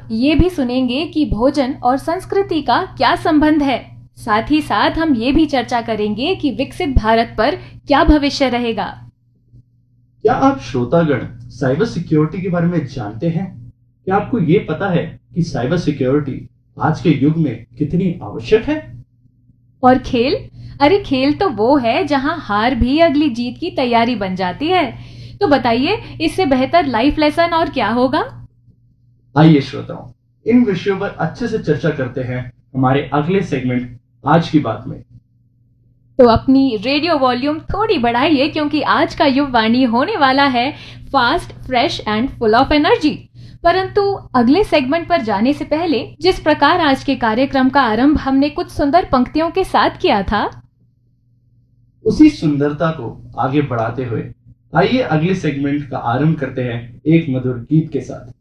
ये भी सुनेंगे कि भोजन और संस्कृति का क्या संबंध है। साथ ही साथ हम ये भी चर्चा करेंगे कि विकसित भारत पर क्या भविष्य रहेगा। क्या आप श्रोतागण साइबर सिक्योरिटी के बारे में जानते हैं? क्या आपको ये पता है कि साइबर सिक्योरिटी आज के युग में कितनी आवश्यक है? और खेल, अरे खेल तो वो है जहां हार भी अगली जीत की तैयारी बन जाती है। तो बताइए, इससे बेहतर लाइफ लेसन और क्या होगा? आइए श्रोताओं, इन विषयों पर अच्छे से चर्चा करते हैं हमारे अगले सेगमेंट आज की बात में। तो अपनी रेडियो वॉल्यूम थोड़ी बढ़ाइए, क्योंकि आज का युववाणी होने वाला है fast, fresh and full of energy. परंतु अगले सेगमेंट पर जाने से पहले, जिस प्रकार आज के कार्यक्रम का आरंभ हमने कुछ सुंदर पंक्तियों के साथ किया था, उसी सुंदरता को आगे बढ़ाते हुए आइए अगले सेगमेंट का आरंभ करते हैं एक मधुर गीत के साथ।